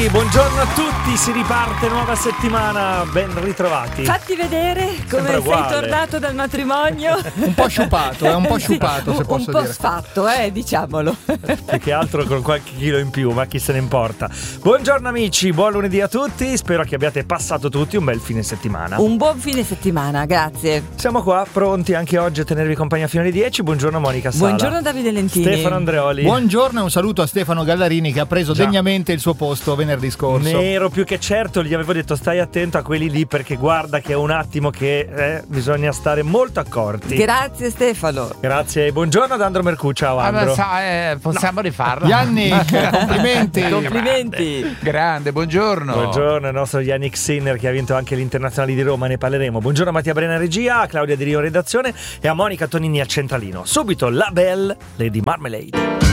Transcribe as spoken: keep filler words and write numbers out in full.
Amici, buongiorno a tutti, si riparte nuova settimana, ben ritrovati. Fatti vedere come sei tornato dal matrimonio. Un po' sciupato, è un po' sciupato, sì, se posso dire. Un po' sfatto, eh, diciamolo. Più che altro con qualche chilo in più, ma chi se ne importa. Buongiorno amici, buon lunedì a tutti, spero che abbiate passato tutti un bel fine settimana. Un buon fine settimana, grazie. Siamo qua, pronti anche oggi a tenervi compagnia fino alle dieci. Buongiorno Monica Sala. Buongiorno Davide Lentini. Stefano Andreoli. Buongiorno e un saluto a Stefano Gallarini che ha preso Già. degnamente il suo posto venerdì scorso. Ne ero più che certo, gli avevo detto stai attento a quelli lì perché guarda che è un attimo che eh, bisogna stare molto accorti. Grazie Stefano. Grazie, buongiorno ad Andro Mercù, ciao Andro. Ah, sa, eh, possiamo no. rifarla? Yannick, complimenti. Complimenti. Grande, grande, buongiorno. Buongiorno il nostro Yannick Sinner che ha vinto anche l'Internazionale di Roma, ne parleremo. Buongiorno a Mattia Brena regia, a Claudia Di Rio redazione e a Monica Tonini al centralino. Subito la Belle Lady Marmalade.